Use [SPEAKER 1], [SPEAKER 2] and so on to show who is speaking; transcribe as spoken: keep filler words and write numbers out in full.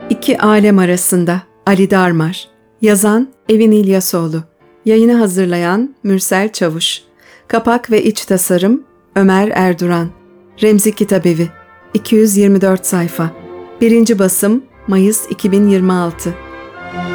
[SPEAKER 1] İki Alem Arasında Ali Darmar. Yazan Evin İlyasoğlu. Yayını hazırlayan Mürsel Çavuş. Kapak ve iç tasarım Ömer Erduran. Remzi Kitabevi. iki yüz yirmi dört sayfa. Birinci basım Mayıs iki bin yirmi altı.